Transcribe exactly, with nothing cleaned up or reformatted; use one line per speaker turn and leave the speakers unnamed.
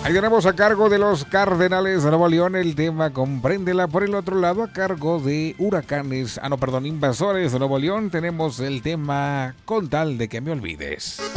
Ahí tenemos a cargo de los Cardenales de Nuevo León el tema Compréndela. Por el otro lado, a cargo de Huracanes, ah no, perdón, Invasores de Nuevo León, tenemos el tema Con tal de que me olvides.